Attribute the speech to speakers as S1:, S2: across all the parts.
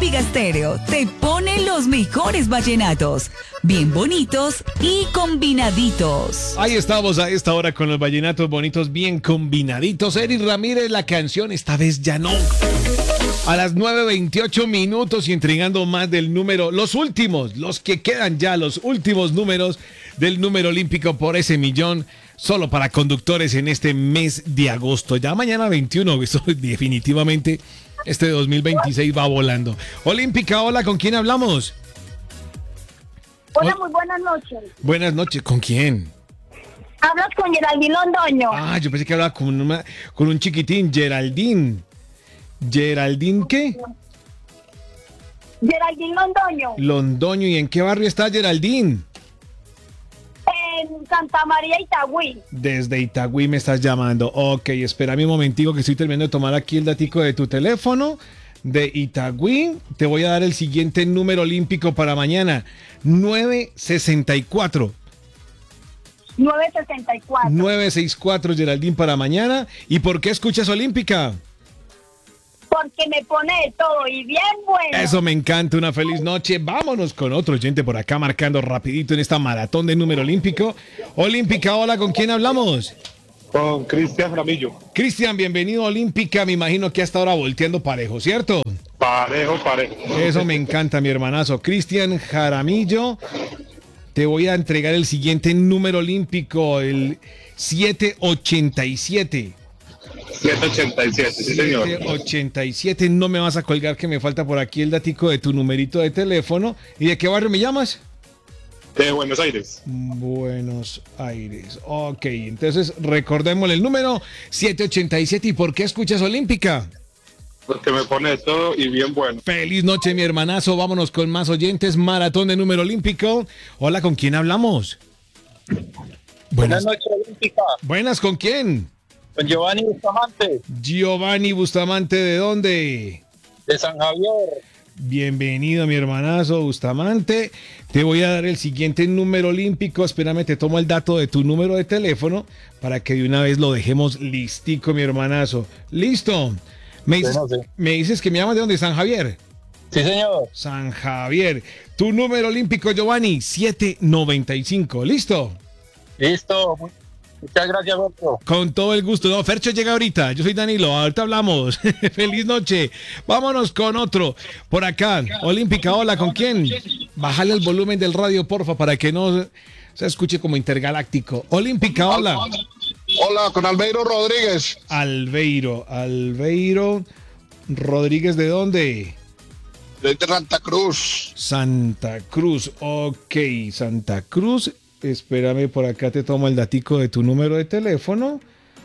S1: Olímpica Estéreo te pone los mejores vallenatos, bien bonitos y combinaditos.
S2: Ahí estamos a esta hora con los vallenatos bonitos, bien combinaditos. Eric Ramírez, la canción esta vez ya no. A las 9:28 minutos y entregando más del número, los últimos, los que quedan ya, los últimos números del número olímpico por ese millón, solo para conductores en este mes de agosto. Ya mañana 21, eso definitivamente este 2026 va volando. Olímpica, hola, ¿con quién hablamos?
S3: Hola, muy buenas noches.
S2: Buenas noches, ¿con quién?
S3: Hablas con Geraldine Londoño.
S2: Ah, yo pensé que hablaba con un chiquitín, Geraldine. ¿Geraldine qué?
S3: Geraldine Londoño.
S2: Londoño, ¿y en qué barrio está Geraldine?
S3: En Santa María, Itagüí.
S2: Desde Itagüí me estás llamando. Ok, espérame un momentico que estoy terminando de tomar aquí el datico de tu teléfono. De Itagüí, te voy a dar el siguiente número olímpico para mañana. 964.
S3: 964.
S2: 964, Geraldine, para mañana. ¿Y por qué escuchas Olímpica?
S3: Porque me pone de todo y bien bueno.
S2: Eso me encanta, una feliz noche. Vámonos con otro oyente por acá marcando rapidito en esta maratón de número olímpico. Olímpica, hola, ¿con quién hablamos?
S4: Con Cristian Ramillo.
S2: Cristian, bienvenido a Olímpica. Me imagino que hasta ahora volteando parejo, ¿cierto?
S4: Parejo.
S2: Eso me encanta, mi hermanazo. Cristian Jaramillo, te voy a entregar el siguiente número olímpico, el 787.
S4: 787, sí señor.
S2: 787, no me vas a colgar que me falta por aquí el datico de tu numerito de teléfono. ¿Y de qué barrio me llamas?
S4: De Buenos Aires.
S2: Buenos Aires. Ok, entonces recordémosle el número 787. ¿Y por qué escuchas Olímpica?
S4: Porque me pone de todo y bien bueno.
S2: Feliz noche, mi hermanazo. Vámonos con más oyentes. Maratón de número olímpico. Hola, ¿con quién hablamos?
S5: Buenas noches, Olímpica.
S2: Buenas, ¿con quién?
S5: Con Giovanni Bustamante.
S2: Giovanni Bustamante, ¿de dónde?
S5: De San Javier.
S2: Bienvenido, mi hermanazo Bustamante. Te voy a dar el siguiente número olímpico. Espérame, te tomo el dato de tu número de teléfono para que de una vez lo dejemos listico, mi hermanazo. ¿Listo? Me dices que me llamas de dónde, San Javier.
S5: Sí, señor.
S2: San Javier. Tu número olímpico, Giovanni, 795. ¿Listo?
S5: Listo. Muchas gracias, Berto.
S2: Con todo el gusto. No, Fercho llega ahorita. Yo soy Danilo. Ahorita hablamos. Feliz noche. Vámonos con otro. Por acá. Olímpica, hola. ¿Con quién? Bájale el volumen del radio, porfa, para que no se escuche como intergaláctico. Olímpica, hola.
S4: Hola, con Albeiro Rodríguez.
S2: Albeiro Rodríguez, ¿de dónde?
S4: De Santa Cruz.
S2: Santa Cruz. Ok, Santa Cruz. Espérame, por acá te tomo el datico de tu número de teléfono.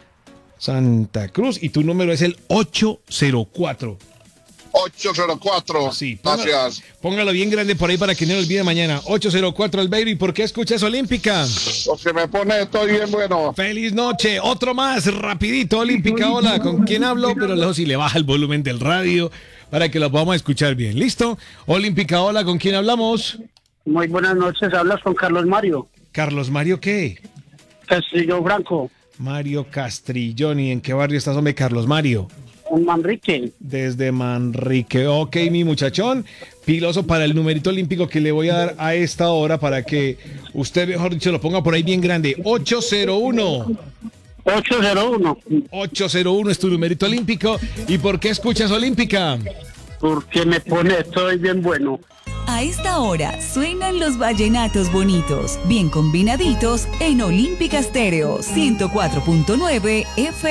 S2: Santa Cruz. Y tu número es el 804.
S4: 804.
S2: Sí,
S4: gracias.
S2: Póngalo bien grande por ahí para que no lo olvide mañana. 804, Albeiro. ¿Y por qué escuchas Olímpica?
S4: Porque me pone de todo y bien bueno.
S2: Feliz noche. Otro más, rapidito, Olímpica. Hola, ¿con quién hablo? Pero luego si le baja el volumen del radio para que lo podamos escuchar bien. ¿Listo? Olímpica, hola, ¿con quién hablamos?
S6: Muy buenas noches, hablas con Carlos Mario.
S2: ¿Carlos Mario qué?
S6: Castillo Franco.
S2: Mario Castrillón. ¿Y en qué barrio estás, hombre, Carlos Mario?
S6: En Manrique.
S2: Desde Manrique. Ok, mi muchachón. Piloso para el numerito olímpico que le voy a dar a esta hora para que usted, mejor dicho, lo ponga por ahí bien grande. 801.
S6: 801.
S2: 801 es tu numerito olímpico. ¿Y por qué escuchas Olímpica?
S6: Porque me pone estoy bien bueno.
S1: A esta hora suenan los vallenatos bonitos, bien combinaditos en Olímpica Estéreo 104.9 FM.